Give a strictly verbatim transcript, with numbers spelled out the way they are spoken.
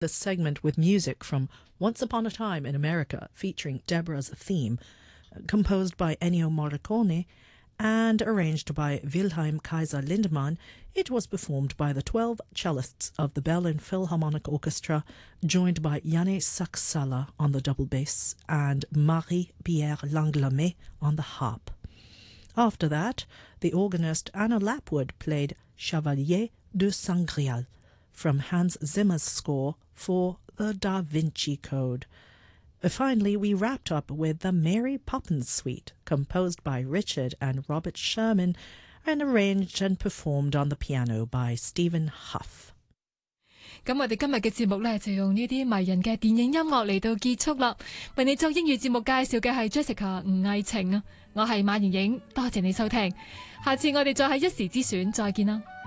this segment with music from Once Upon a Time in America, featuring Deborah's theme, composed by Ennio Morricone and arranged by Wilhelm Kaiser Lindemann. It was performed by the twelve cellists of the Berlin Philharmonic Orchestra, joined by Yanné Saksala on the double bass and Marie-Pierre Langlamet on the harp. After that, the organist Anna Lapwood played Chevalier de Sangreal from Hans Zimmer's score for the Da Vinci Code. Finally, we wrapped up with the Mary Poppins Suite, composed by Richard and Robert Sherman and arranged and performed on the piano by Stephen Huff. 咁我哋今日嘅節目呢，就用呢啲迷人嘅電影音樂嚟到結束啦。為你作英語節目介紹嘅係 Jessica 吳藝晴啊，我係馬盈盈，多謝你收聽，下次我哋再喺一時之選再見啦。